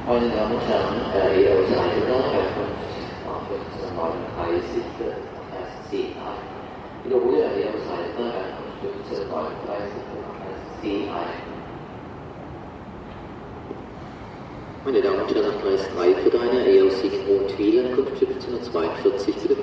Meine Damen und Herren, Herr Seidler, Herkunft nach 1539, Vers 10 ein. Wiederhole Herr Seidler, Herkunft 1539, Vers 10 ein. Meine Damen und Herren, Kreis 3 für deine Ehe aus Siegen-Hohenthwiel, Ankunft 1742,